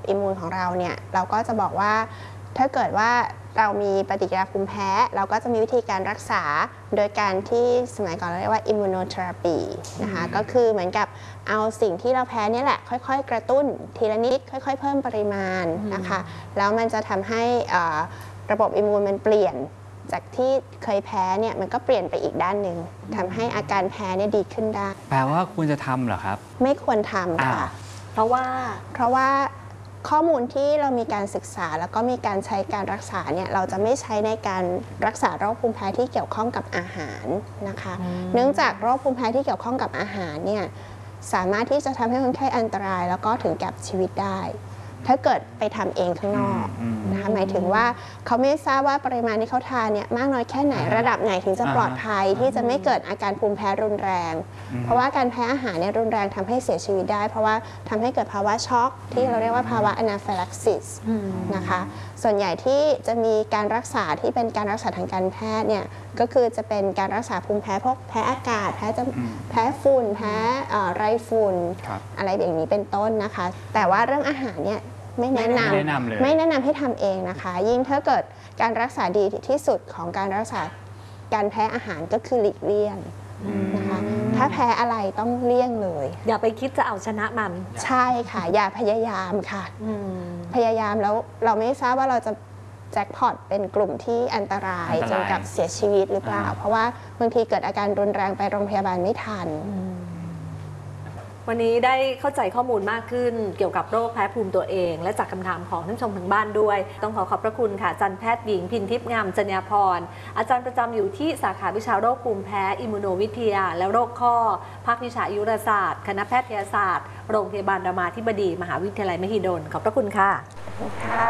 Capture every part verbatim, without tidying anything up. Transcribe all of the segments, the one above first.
อิมมูนของเราเนี่ยเราก็จะบอกว่าถ้าเกิดว่าเรามีปฏิกิริยาภูมิแพ้เราก็จะมีวิธีการรักษาโดยการที่สมัยก่อนเราเรียกว่าอิมมูโนเทอราปีนะคะก็คือเหมือนกับเอาสิ่งที่เราแพ้นี่แหละค่อยๆกระตุ้นทีละนิดค่อยๆเพิ่มปริมาณนะคะแล้วมันจะทำให้ระบบอิมมูนมันเปลี่ยนจากที่เคยแพ้เนี่ยมันก็เปลี่ยนไปอีกด้านหนึ่งทำให้อาการแพ้เนี่ยดีขึ้นได้แปลว่าควรจะทำเหรอครับไม่ควรทำค่ะเพราะว่าเพราะว่าข้อมูลที่เรามีการศึกษาแล้วก็มีการใช้การรักษาเนี่ยเราจะไม่ใช้ในการรักษาโรคภูมิแพ้ที่เกี่ยวข้องกับอาหารนะคะเนื่องจากโรคภูมิแพ้ที่เกี่ยวข้องกับอาหารเนี่ยสามารถที่จะทำให้คนไข้อันตรายแล้วก็ถึงแก่ชีวิตได้ถ้าเกิดไปทำเองข้างนอกนะคะหมายถึงว่าเขาไม่ทราบว่าปริมาณที่เขาทานเนี่ยมากน้อยแค่ไหนระดับไหนถึงจะปลอดภัยที่จะไม่เกิดอาการภูมิแพ้รุนแรงเพราะว่าการแพ้อาหารเนี่ยรุนแรงทำให้เสียชีวิตได้เพราะว่าทำให้เกิดภาวะช็อกที่เราเรียกว่าภาวะอนาฟิลักซิสนะคะส่วนใหญ่ที่จะมีการรักษาที่เป็นการรักษาทางการแพทย์เนี่ยก็คือจะเป็นการรักษาภูมิแพ้พวกแพ้อากาศแพ้แพ้ฝุ่นแพ้ไรฝุ่นอะไรอย่างนี้เป็นต้นนะคะแต่ว่าเรื่องอาหารเนี่ยไม่แนะนำไม่แนะนำให้ทำเองนะคะยิ่งถ้าเกิดการรักษาดีที่สุดของการรักษาการแพ้อาหารก็คือหลีกเลี่ยงนะคะถ้าแพ้อะไรต้องเลี่ยงเลยอย่าไปคิดจะเอาชนะมันใช่ค่ะอย่าพยายามค่ะพยายามแล้วเราไม่ทราบว่าเราจะแจ็คพอตเป็นกลุ่มที่อันตรายจนกับเสียชีวิตหรือเปล่าเพราะว่าบางทีเกิดอาการรุนแรงไปโรงพยาบาลไม่ทันวันนี้ได้เข้าใจข้อมูลมากขึ้นเกี่ยวกับโรคแพ้ภูมิตัวเองและจากคำถามของท่านชมทางบ้านด้วยต้องขอขอบพระคุณค่ะอาจารย์แพทย์หญิงพินทิพย์งามจัญญาพรอาจารย์ประจำอยู่ที่สาขาวิชาโรคภูมิแพ้อิมมูโนวิทยาและโรคข้อภาควิชาอายุรศาสตร์คณะแพทยศาสตร์โรงพยาบาลรามาธิบดีมหาวิทยาลัยมหิดลขอบพระคุณค่ะค่ะ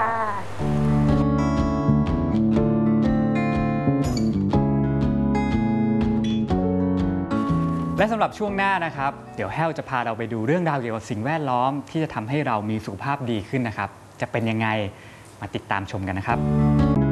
และสำหรับช่วงหน้านะครับเดี๋ยวแห้วจะพาเราไปดูเรื่องราวเกี่ยวกับสิ่งแวดล้อมที่จะทำให้เรามีสุขภาพดีขึ้นนะครับจะเป็นยังไงมาติดตามชมกันนะครับ